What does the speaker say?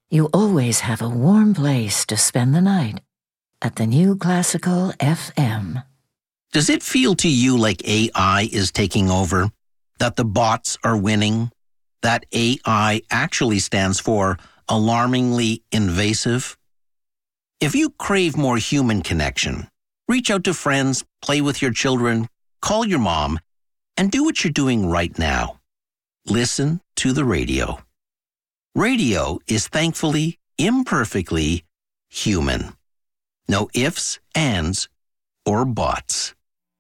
you always have a warm place to spend the night at the New Classical FM. Does it feel to you like AI is taking over? That the bots are winning? That AI actually stands for alarmingly invasive? If you crave more human connection, reach out to friends, play with your children, call your mom, and do what you're doing right now. Listen to the radio. Radio is thankfully, imperfectly human. No ifs, ands, or buts.